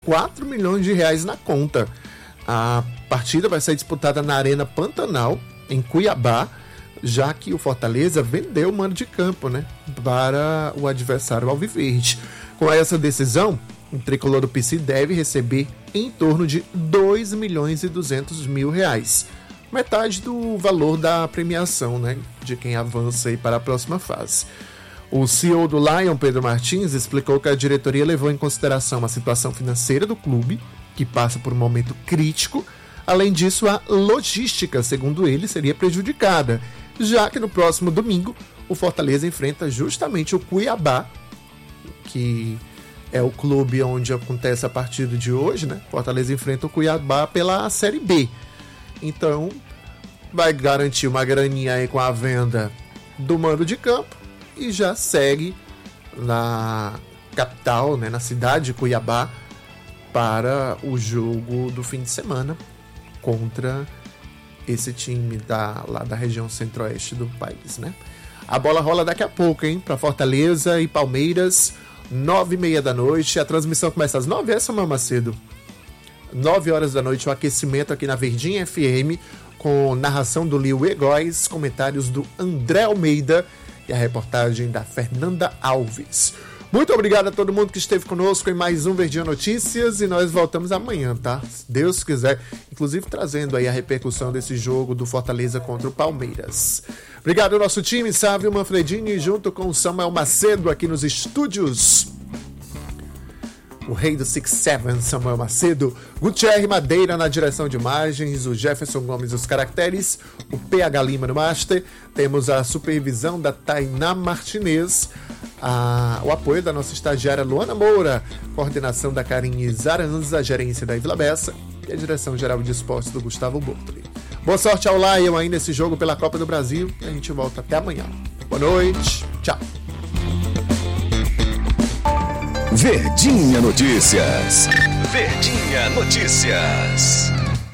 4 milhões de reais na conta. A partida vai ser disputada na Arena Pantanal, em Cuiabá, já que o Fortaleza vendeu o mando de campo, né, para o adversário alviverde. Com essa decisão, o tricolor do PC deve receber em torno de 2 milhões e 200 mil reais. Metade do valor da premiação, né, de quem avança aí para a próxima fase. O CEO do Lion, Pedro Martins, explicou que a diretoria levou em consideração a situação financeira do clube, que passa por um momento crítico. Além disso, a logística, segundo ele, seria prejudicada, já que no próximo domingo o Fortaleza enfrenta justamente o Cuiabá, que é o clube onde acontece a partida de hoje, né? Fortaleza enfrenta o Cuiabá pela Série B. Então, vai garantir uma graninha aí com a venda do mando de campo e já segue na capital, né, na cidade de Cuiabá, para o jogo do fim de semana contra esse time lá da região centro-oeste do país, né? A bola rola daqui a pouco, hein? Para Fortaleza e Palmeiras, 9h30 da noite. A transmissão começa às 9 horas, Samuel Macedo. 9 horas da noite, o aquecimento aqui na Verdinha FM, com narração do Lio Egóis, comentários do André Almeida e a reportagem da Fernanda Alves. Muito obrigado a todo mundo que esteve conosco em mais um Verdinha Notícias, e nós voltamos amanhã, tá? Se Deus quiser, inclusive trazendo aí a repercussão desse jogo do Fortaleza contra o Palmeiras. Obrigado ao nosso time, Sávio Manfredini, junto com o Samuel Macedo aqui nos estúdios. O rei do 6-7, Samuel Macedo, Gutierre Madeira na direção de imagens, o Jefferson Gomes dos caracteres, o PH Lima no master, temos a supervisão da Tainá Martinez, o apoio da nossa estagiária Luana Moura, coordenação da Karine Zaranza, gerência da Ivla Bessa e a direção geral de esportes do Gustavo Bortoli. Boa sorte ao Lion aí nesse jogo pela Copa do Brasil, e a gente volta até amanhã. Boa noite, tchau. Verdinha Notícias. Verdinha Notícias.